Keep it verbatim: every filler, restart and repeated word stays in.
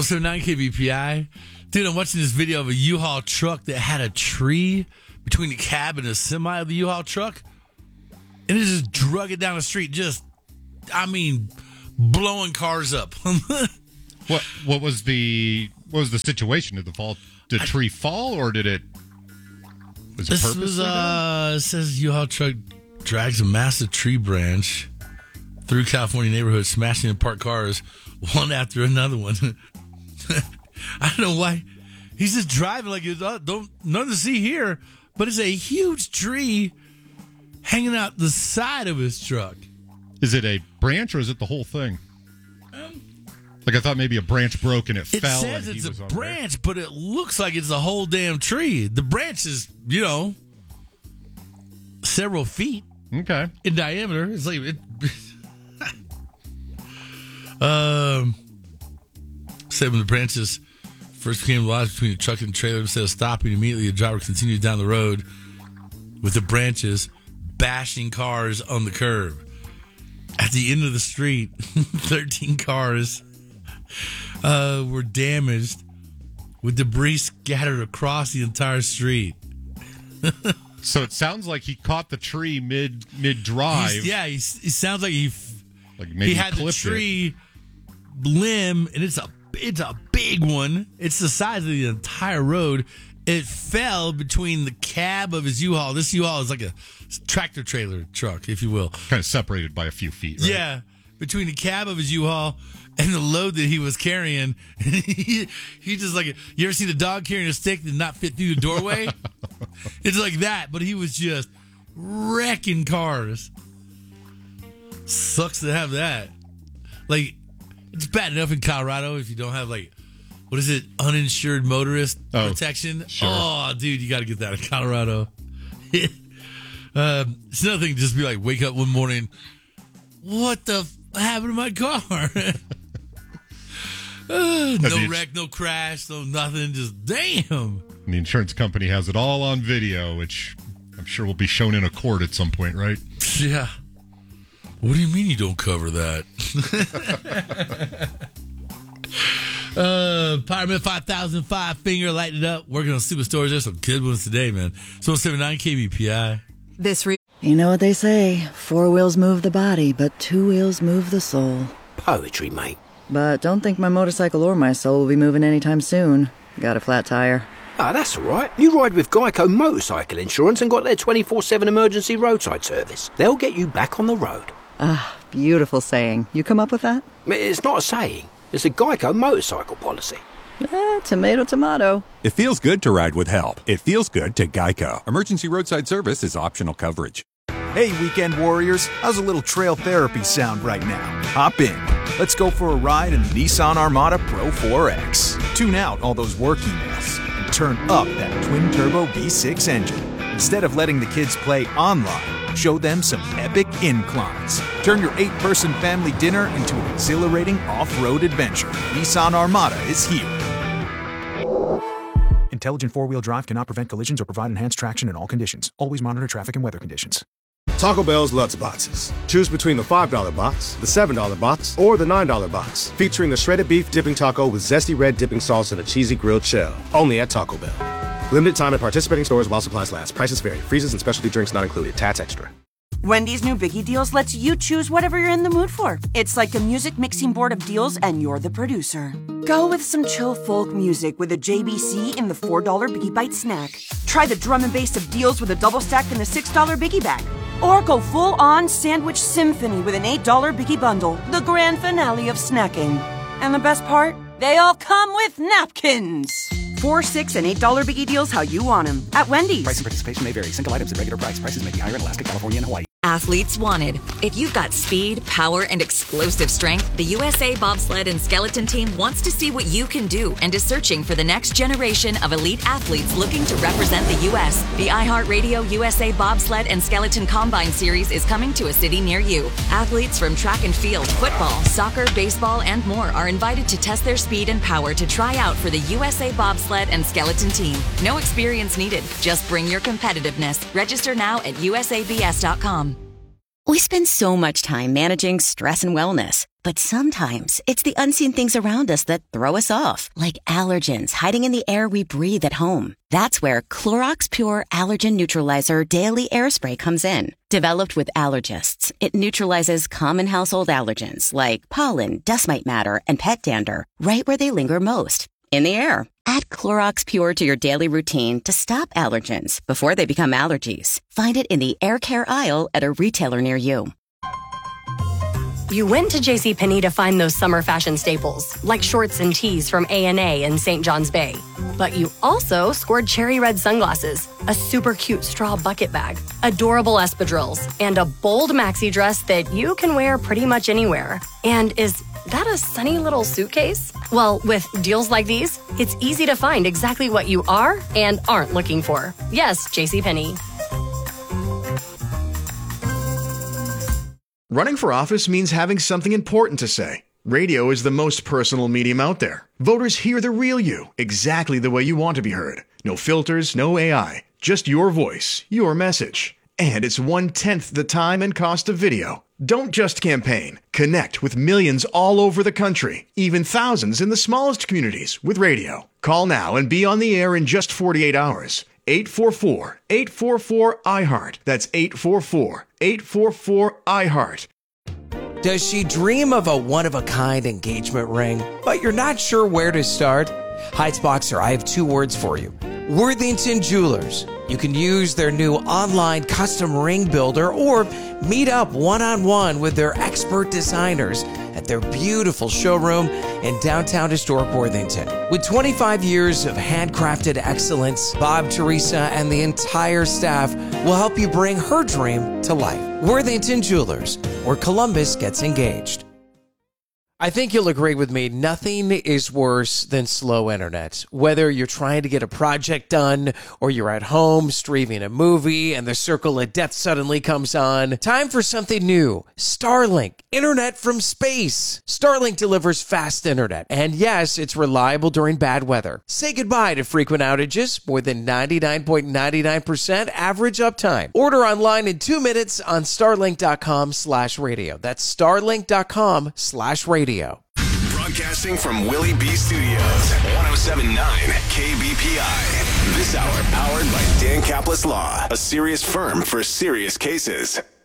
one seven nine K B P I. Dude, I'm watching this video of a U-Haul truck that had a tree between the cab and the semi of the U-Haul truck. And it just drug it down the street. Just, I mean, blowing cars up. What what was the what was the situation? Did the fall did the tree fall or did it was it This purposely was, done? uh, it says U-Haul truck drags a massive tree branch through California neighborhoods, smashing into parked cars one after another one. I don't know why. He's just driving like it's uh, don't nothing to see here, but it's a huge tree hanging out the side of his truck. Is it a branch or is it the whole thing? Um, like I thought maybe a branch broke and it, it fell. says and it's he was a on branch, but it looks like it's a whole damn tree. The branch is, you know, several feet there. Okay. in diameter. It's like it. um, seven of the branches first became lodged between the truck and the trailer. Instead of stopping immediately, the driver continued down the road with the branches bashing cars on the curb. At the end of the street, thirteen cars uh, were damaged with debris scattered across the entire street. So it sounds like he caught the tree mid mid drive. He's, yeah, he's, it sounds like he like maybe he had the clipped tree it. limb, and it's a it's a big one. It's the size of the entire road. It fell between the cab of his U-Haul. This U-Haul is like a tractor trailer truck, if you will. Kind of separated by a few feet, right? Yeah, between the cab of his U-Haul and the load that he was carrying. he, he just like, you ever seen a dog carrying a stick that not fit through the doorway? It's like that, but he was just wrecking cars. Sucks to have that. Like, it's bad enough in Colorado if you don't have, like, what is it, uninsured motorist Oh, protection? sure. Oh, dude, you got to get that in Colorado. um, it's another thing to just be like, wake up one morning, what the f- happened to my car? uh, no the- wreck, no crash, no nothing, just damn. And the insurance company has it all on video, which I'm sure will be shown in a court at some point, right? Yeah. What do you mean you don't cover that? uh, Pyramid five thousand five finger lighting it up. Working on super stores. There's some good ones today, man. So one seven nine K B P I. This re- You know what they say, four wheels move the body, but two wheels move the soul. Poetry, mate. But don't think my motorcycle or my soul will be moving anytime soon. Got a flat tire. Ah, that's all right. You ride with Geico Motorcycle Insurance and got their twenty-four seven emergency roadside service. They'll get you back on the road. Ah, beautiful saying. You come up with that? It's not a saying. It's a Geico motorcycle policy. Eh, tomato, tomato. It feels good to ride with help. It feels good to Geico. Emergency roadside service is optional coverage. Hey, weekend warriors, how's a little trail therapy sound right now? Hop in. Let's go for a ride in the Nissan Armada Pro four X. Tune out all those work emails and turn up that twin-turbo V six engine. Instead of letting the kids play online, show them some epic inclines. Turn your eight-person family dinner into an exhilarating off-road adventure. Nissan Armada is here. Intelligent four-wheel drive cannot prevent collisions or provide enhanced traction in all conditions. Always monitor traffic and weather conditions. Taco Bell's Lutz Boxes. Choose between the five dollar box, the seven dollar box, or the nine dollar box. Featuring the shredded beef dipping taco with zesty red dipping sauce and a cheesy grilled shell. Only at Taco Bell. Limited time at participating stores while supplies last. Prices vary. Freezes and specialty drinks not included. Tats extra. Wendy's new Biggie Deals lets you choose whatever you're in the mood for. It's like a music mixing board of deals, and you're the producer. Go with some chill folk music with a J B C in the four dollar Biggie Bite snack. Try the drum and bass of deals with a double stack in the six dollar Biggie Bag. Or go full-on sandwich symphony with an eight dollar Biggie Bundle, the grand finale of snacking. And the best part? They all come with napkins. Four, six, and eight dollar Biggie Deals how you want them at Wendy's. Price and participation may vary. Single items at regular price. Prices may be higher in Alaska, California, and Hawaii. Athletes wanted. If you've got speed, power, and explosive strength, the U S A Bobsled and Skeleton Team wants to see what you can do and is searching for the next generation of elite athletes looking to represent the U S. The iHeartRadio U S A Bobsled and Skeleton Combine Series is coming to a city near you. Athletes from track and field, football, soccer, baseball, and more are invited to test their speed and power to try out for the U S A Bobsled and Skeleton Team. No experience needed. Just bring your competitiveness. Register now at U S A B S dot com. We spend so much time managing stress and wellness. But sometimes it's the unseen things around us that throw us off, like allergens hiding in the air we breathe at home. That's where Clorox Pure Allergen Neutralizer Daily Air Spray comes in. Developed with allergists, it neutralizes common household allergens like pollen, dust mite matter, and pet dander right where they linger most, in the air. Add Clorox Pure to your daily routine to stop allergens before they become allergies. Find it in the air care aisle at a retailer near you. You went to JCPenney to find those summer fashion staples, like shorts and tees from A and A in Saint John's Bay. But you also scored cherry red sunglasses, a super cute straw bucket bag, adorable espadrilles, and a bold maxi dress that you can wear pretty much anywhere. And is that a sunny little suitcase? Well, with deals like these, it's easy to find exactly what you are and aren't looking for. Yes, JCPenney. Running for office means having something important to say. Radio is the most personal medium out there. Voters hear the real you, exactly the way you want to be heard. No filters, no A I, just your voice, your message. And it's one-tenth the time and cost of video. Don't just campaign. Connect with millions all over the country, even thousands in the smallest communities with radio. Call now and be on the air in just forty-eight hours. eight four four, eight four four, I heart. That's eight four four, eight four four, I heart. Does she dream of a one-of-a-kind engagement ring, but you're not sure where to start? Heights Boxer, I have two words for you. Worthington Jewelers. You can use their new online custom ring builder or meet up one-on-one with their expert designers at their beautiful showroom in downtown historic Worthington. With twenty-five years of handcrafted excellence, Bob, Teresa, and the entire staff will help you bring her dream to life. Worthington Jewelers, where Columbus gets engaged. I think you'll agree with me, nothing is worse than slow internet. Whether you're trying to get a project done or you're at home streaming a movie and the circle of death suddenly comes on, time for something new. Starlink, internet from space. Starlink delivers fast internet. And yes, it's reliable during bad weather. Say goodbye to frequent outages, more than ninety-nine point nine nine percent average uptime. Order online in two minutes on starlink.com slash radio. That's starlink.com slash radio. Broadcasting from Willie B Studios, one oh seven point nine K B P I. This hour powered by Dan Kaplan Law, a serious firm for serious cases.